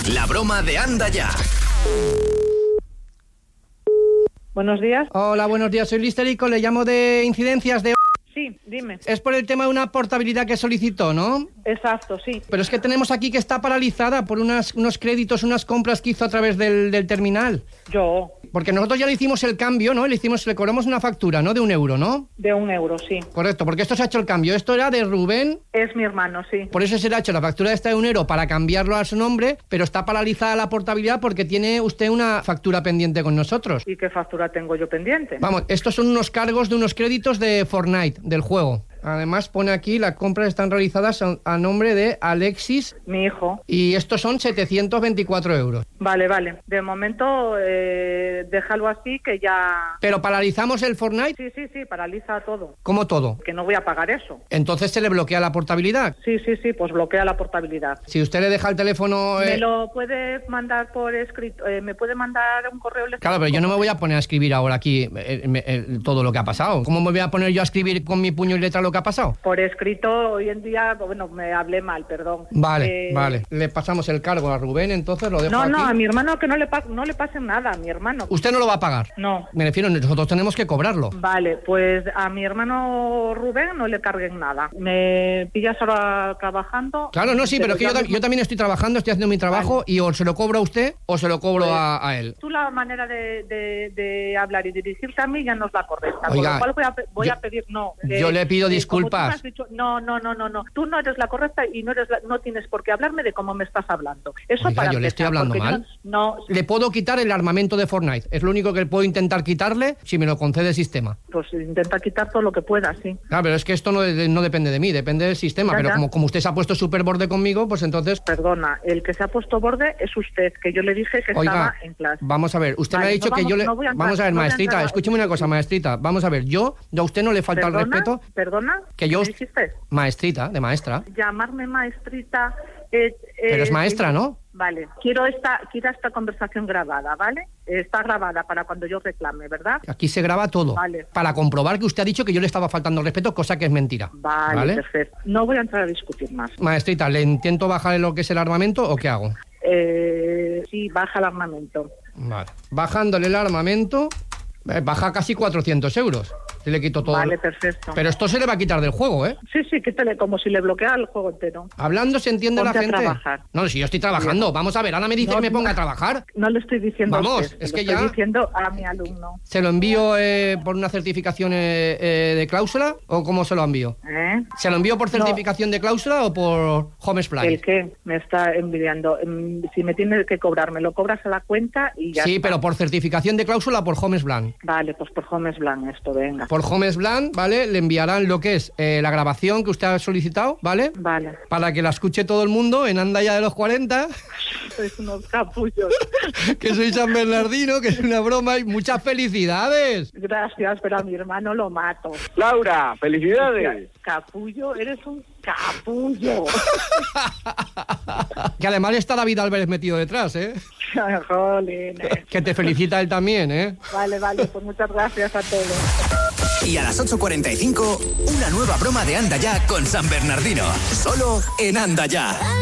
La broma de Anda Ya. Buenos días. Hola, buenos días. Soy Listerico, le llamo de incidencias de... Sí, dime. Es por el tema de una portabilidad que solicitó, ¿no? Exacto, sí. Pero es que tenemos aquí que está paralizada por unos créditos, unas compras que hizo a través del terminal. Yo. Porque nosotros ya le hicimos el cambio, ¿no? Le cobramos una factura, ¿no? De 1 euro, ¿no? De 1 euro, sí. Correcto, porque esto se ha hecho el cambio. Esto era de Rubén. Es mi hermano, sí. Por eso se le ha hecho la factura esta de 1 euro para cambiarlo a su nombre, pero está paralizada la portabilidad porque tiene usted una factura pendiente con nosotros. ¿Y qué factura tengo yo pendiente? Vamos, estos son unos cargos de unos créditos de Fortnite, del juego. Además pone aquí, las compras están realizadas a nombre de Alexis. Mi hijo. Y estos son 724 euros. Vale. De momento, déjalo así que ya... ¿Pero paralizamos el Fortnite? Sí, paraliza todo. ¿Cómo todo? Que no voy a pagar eso. Entonces se le bloquea la portabilidad. Sí, pues bloquea la portabilidad. Si usted le deja el teléfono... ¿Me lo puede mandar por escrito? ¿Me puede mandar un correo electrónico? Claro, pero yo no me voy a poner a escribir ahora aquí todo lo que ha pasado. ¿Cómo me voy a poner yo a escribir con mi puño y letra lo que ha pasado? Por escrito, hoy en día, bueno, me hablé mal, perdón. Vale. Le pasamos el cargo a Rubén, entonces lo dejo aquí. No, a mi hermano que no le pasen nada, a mi hermano. ¿Usted no lo va a pagar? No. Me refiero, nosotros tenemos que cobrarlo. Vale, pues a mi hermano Rubén no le carguen nada. ¿Me pillas ahora trabajando? Claro, no, sí, pero es que yo también estoy trabajando, estoy haciendo mi trabajo, vale. Y o se lo cobro a usted o se lo cobro pues, a él. Tú la manera de hablar y dirigirte a mí ya no es la correcta. Oiga, con lo cual voy a pedir... No. Yo le pido disculpas. Dicho, no. Tú no eres la correcta y no tienes por qué hablarme de cómo me estás hablando. Eso Oiga, para yo le estoy hablando mal. No. Le puedo quitar el armamento de Fortnite. Es lo único que puedo intentar quitarle si me lo concede el sistema. Pues intenta quitar todo lo que puedas, sí. Claro, pero es que esto no depende de mí, depende del sistema. Ya, pero ya. Como usted se ha puesto súper borde conmigo, pues entonces... Perdona, el que se ha puesto borde es usted, que yo le dije que estaba en clase. Vamos a ver, usted me ha dicho que yo le... Vamos a ver, maestrita, escúcheme una cosa, maestrita. Vamos a ver, yo a usted no le falta el respeto... ¿Perdona? Que yo... ¿Qué dijiste? Maestrita, de maestra. Llamarme maestrita... pero es maestra, ¿no? Vale, quiero esta conversación grabada, ¿vale? Está grabada para cuando yo reclame, ¿verdad? Aquí se graba todo. Vale. Para comprobar que usted ha dicho que yo le estaba faltando el respeto, cosa que es mentira. Vale, perfecto. No voy a entrar a discutir más. Maestrita, ¿le intento bajar lo que es el armamento o qué hago? Sí, baja el armamento. Vale. Bajándole el armamento, baja casi 400 euros. Se le quito todo. Vale, perfecto. Pero esto se le va a quitar del juego, ¿eh? Sí, quítale, como si le bloqueara el juego entero. Hablando se entiende. Ponte la gente. A trabajar. No, si yo estoy trabajando. Vamos a ver, ahora me dice que me ponga a trabajar. No le estoy diciendo Vamos, a usted, es que estoy diciendo a mi alumno. ¿Se lo envío por una certificación de cláusula o cómo se lo envío? ¿Se lo envío por certificación de cláusula o por Homesplay? ¿El qué? Me está enviando. Si me tiene que cobrar, me lo cobras a la cuenta y ya. Sí, está. Pero por certificación de cláusula o por Homesblanc. Vale, pues por Homesblanc esto, venga. Por Homesblanc, ¿vale? Le enviarán lo que es la grabación que usted ha solicitado, ¿vale? Vale. Para que la escuche todo el mundo en Anda Ya de los 40. Sois unos capullos. Que soy San Bernardino, que es una broma y muchas felicidades. Gracias, pero a mi hermano lo mato. Laura, felicidades. Capullo, eres un capullo. Que además está David Álvarez metido detrás, ¿eh? Jolines. Que te felicita él también, ¿eh? Vale, pues muchas gracias a todos. Y a las 8:45, una nueva broma de Anda Ya con San Bernardino. Solo en Anda Ya.